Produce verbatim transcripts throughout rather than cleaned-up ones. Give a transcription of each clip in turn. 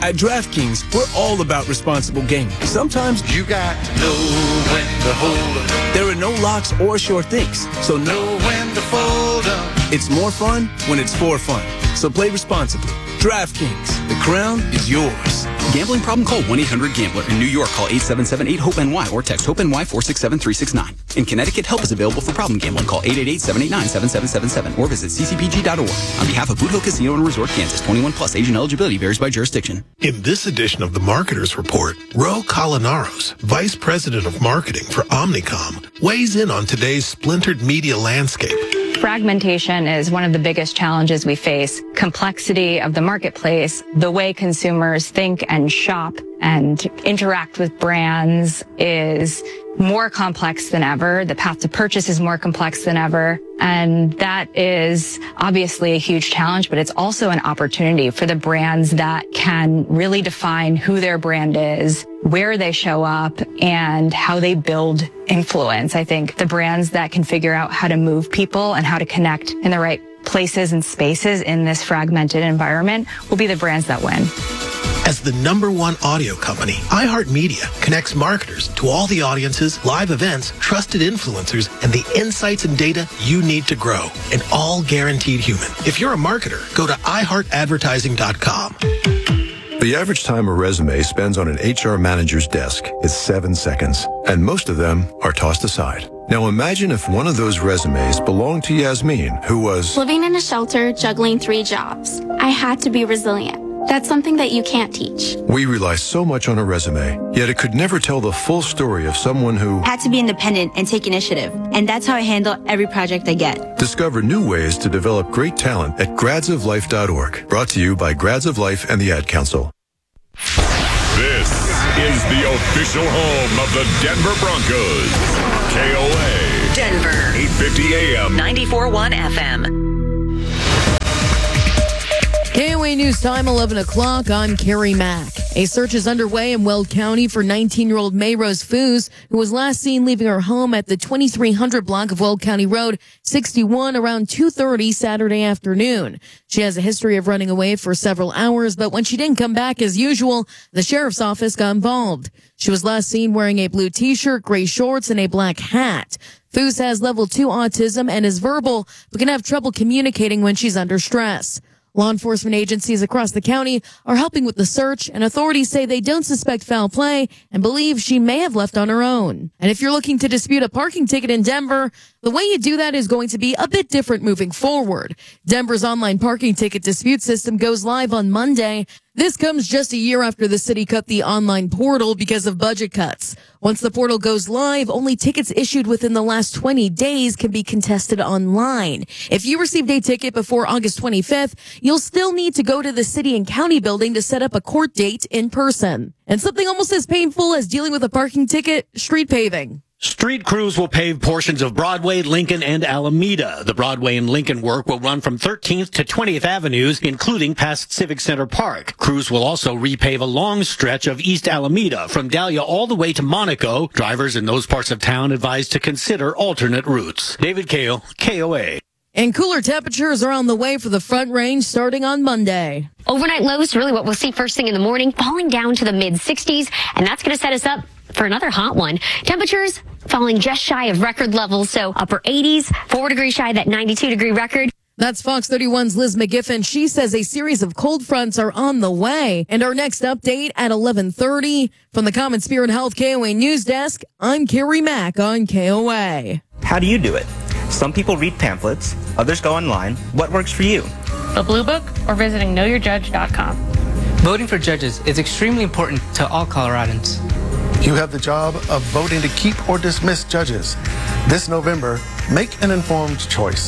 At DraftKings, we're all about responsible gaming. Sometimes you got to know when to hold up. There are no locks or sure things, so know when to fold up. It's more fun when it's for fun. So play responsibly. DraftKings, the crown is yours. Gambling problem? Call one eight hundred gambler. In New York, call eight seven seven eight hope N Y or text HOPE-NY four six seven three six nine. In Connecticut, help is available for problem gambling. Call eight eight eight seven eight nine seven seven seven seven or visit c c p g dot org. On behalf of Boot Hill Casino and Resort, Kansas, twenty-one plus, age and eligibility varies by jurisdiction. In this edition of the Marketer's Report, Ro Colinaros, Vice President of Marketing for Omnicom, weighs in on today's splintered media landscape. Fragmentation is one of the biggest challenges we face. Complexity of the marketplace, the way consumers think and shop and interact with brands is more complex than ever. The path to purchase is more complex than ever. And that is obviously a huge challenge, but it's also an opportunity for the brands that can really define who their brand is, where they show up, and how they build influence. I think the brands that can figure out how to move people and how to connect in the right places and spaces in this fragmented environment will be the brands that win. As the number one audio company, iHeartMedia connects marketers to all the audiences, live events, trusted influencers, and the insights and data you need to grow, and all guaranteed human. If you're a marketer, go to i heart advertising dot com. The average time a resume spends on an H R manager's desk is seven seconds, and most of them are tossed aside. Now imagine if one of those resumes belonged to Yasmin, who was living in a shelter, juggling three jobs. I had to be resilient. That's something that you can't teach. We rely so much on a resume, yet it could never tell the full story of someone who had to be independent and take initiative. And that's how I handle every project I get. Discover new ways to develop great talent at grads of life dot org. Brought to you by Grads of Life and the Ad Council. This is the official home of the Denver Broncos. K O A. Denver. eight fifty A M. ninety-four point one F M. K O A News Time, eleven o'clock. I'm Carrie Mack. A search is underway in Weld County for nineteen-year-old Mayrose Foos, who was last seen leaving her home at the twenty-three hundred block of Weld County Road sixty-one around two thirty Saturday afternoon. She has a history of running away for several hours, but when she didn't come back as usual, the sheriff's office got involved. She was last seen wearing a blue t-shirt, gray shorts, and a black hat. Foos has level two autism and is verbal, but can have trouble communicating when she's under stress. Law enforcement agencies across the county are helping with the search, and authorities say they don't suspect foul play and believe she may have left on her own. And if you're looking to dispute a parking ticket in Denver, the way you do that is going to be a bit different moving forward. Denver's online parking ticket dispute system goes live on Monday. This comes just a year after the city cut the online portal because of budget cuts. Once the portal goes live, only tickets issued within the last twenty days can be contested online. If you received a ticket before August twenty-fifth, you'll still need to go to the city and county building to set up a court date in person. And something almost as painful as dealing with a parking ticket, street paving. Street crews will pave portions of Broadway, Lincoln, and Alameda. The Broadway and Lincoln work will run from thirteenth to twentieth Avenues, including past Civic Center Park. Crews will also repave a long stretch of East Alameda from Dahlia all the way to Monaco. Drivers in those parts of town advised to consider alternate routes. David Kale, K O A. And cooler temperatures are on the way for the Front Range starting on Monday. Overnight lows, really what we'll see first thing in the morning, falling down to the mid sixties, and that's going to set us up for another hot one. Temperatures falling just shy of record levels, so upper eighties, four degrees shy of that ninety-two degree record. That's Fox thirty-one's Liz McGiffin. She says a series of cold fronts are on the way. And our next update at eleven thirty. From the Common Spirit Health K O A News Desk, I'm Carrie Mack on K O A. How do you do it? Some people read pamphlets, others go online. What works for you? The Blue Book or visiting know your judge dot com. Voting for judges is extremely important to all Coloradans. You have the job of voting to keep or dismiss judges. This November, make an informed choice.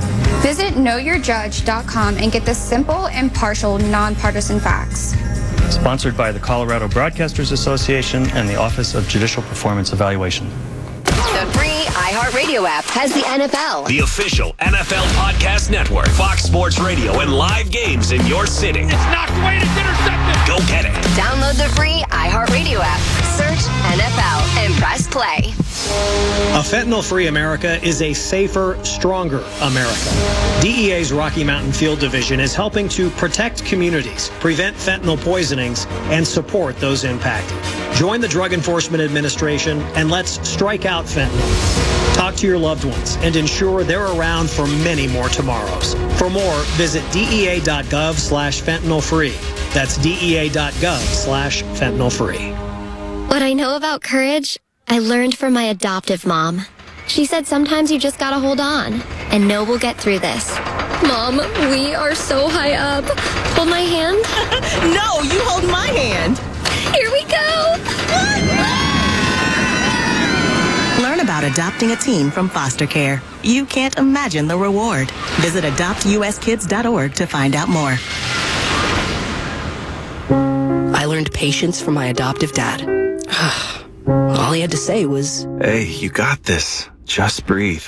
Visit know your judge dot com and get the simple, impartial, nonpartisan facts. Sponsored by the Colorado Broadcasters Association and the Office of Judicial Performance Evaluation. The free iHeartRadio app has the N F L. The official N F L Podcast Network. Fox Sports Radio and live games in your city. It's knocked away. It's intercepted. Go get it. Download the free iHeartRadio app. Search N F L and press play. A fentanyl-free America is a safer, stronger America. D E A's Rocky Mountain Field Division is helping to protect communities, prevent fentanyl poisonings, and support those impacted. Join the Drug Enforcement Administration and let's strike out fentanyl. Talk to your loved ones and ensure they're around for many more tomorrows. For more, visit dea.gov slash fentanyl free. That's dea.gov slash fentanyl free. What I know about courage, I learned from my adoptive mom. She said sometimes you just gotta hold on and know we'll get through this. Mom, we are so high up. Hold my hand. No, you hold my hand. Here we go. Learn about adopting a teen from foster care. You can't imagine the reward. Visit adopt u s kids dot org to find out more. I learned patience from my adoptive dad. All he had to say was, "Hey, you got this. Just breathe."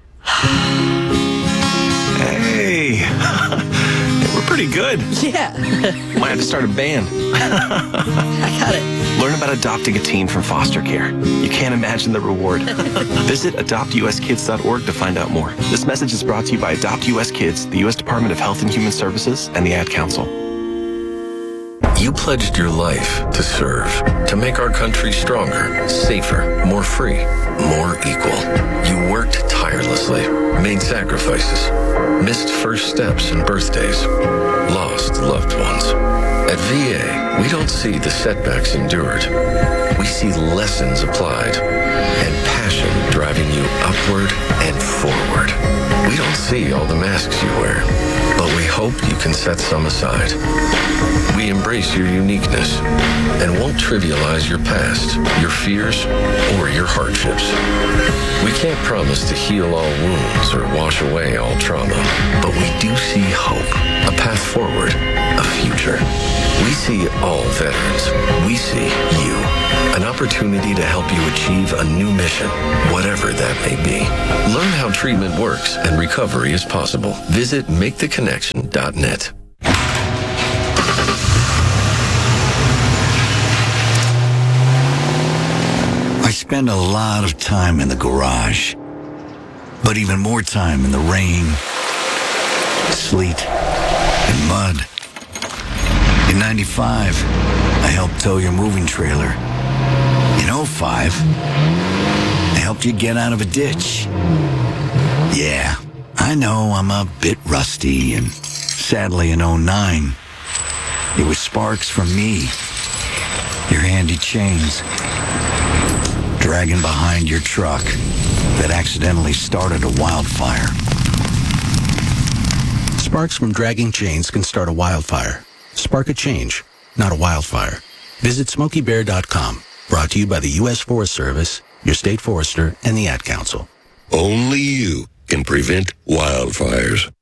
Hey, we're pretty good. Yeah. Might have to start a band. I got it. Learn about adopting a teen from foster care. You can't imagine the reward. Visit adopt u s kids dot org to find out more. This message is brought to you by Adopt U S Kids, the U S Department of Health and Human Services, and the Ad Council. You pledged your life to serve, to make our country stronger, safer, more free, more equal. You worked tirelessly, made sacrifices, missed first steps and birthdays, lost loved ones. At V A, we don't see the setbacks endured. We see lessons applied and passion driving you upward and forward. We don't see all the masks you wear, but we hope you can set some aside. We embrace your uniqueness and won't trivialize your past, your fears, or your hardships. We can't promise to heal all wounds or wash away all trauma, but we do see hope, a path forward, a future. We see all veterans. We see you. An opportunity to help you achieve a new mission, whatever that may be. Learn how treatment works and recovery is possible. Visit make the connection dot net. I spend a lot of time in the garage, but even more time in the rain, sleet, and mud. In ninety-five, I helped tow your moving trailer. In oh five, I helped you get out of a ditch. Yeah, I know I'm a bit rusty, and sadly in oh nine, it was sparks from me, your handy chains, dragging behind your truck that accidentally started a wildfire. Sparks from dragging chains can start a wildfire. Spark a change, not a wildfire. Visit smokey bear dot com. Brought to you by the U S Forest Service, your state forester, and the Ad Council. Only you can prevent wildfires.